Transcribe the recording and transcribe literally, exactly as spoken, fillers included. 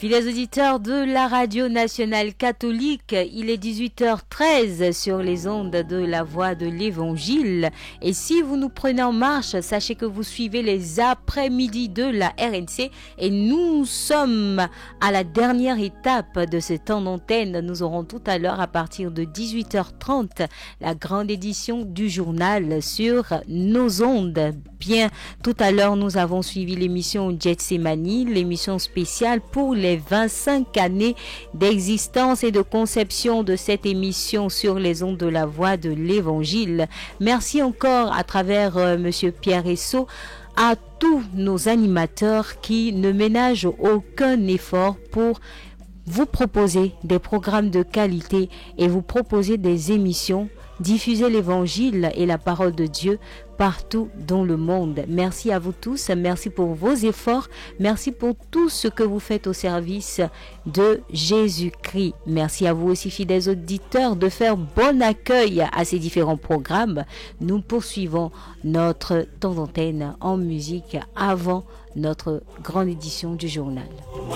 Fidèles auditeurs de la radio nationale catholique, il est dix-huit heures treize sur les ondes de la voix de l'évangile. Et si vous nous prenez en marche, sachez que vous suivez les après-midi de la R N C et nous sommes à la dernière étape de ce temps d'antenne. Nous aurons tout à l'heure à partir de dix-huit heures trente la grande édition du journal sur nos ondes. Bien, tout à l'heure nous avons suivi l'émission Getsemani, l'émission spéciale pour les vingt-cinq années d'existence et de conception de cette émission sur les ondes de la voix de l'évangile. Merci encore à travers euh, Monsieur Pierre Esso à tous nos animateurs qui ne ménagent aucun effort pour vous proposer des programmes de qualité et vous proposer des émissions, diffuser l'évangile et la parole de Dieu partout dans le monde. Merci à vous tous, merci pour vos efforts, merci pour tout ce que vous faites au service de Jésus-Christ. Merci à vous aussi, fidèles auditeurs, de faire bon accueil à ces différents programmes. Nous poursuivons notre temps d'antenne en musique avant notre grande édition du journal.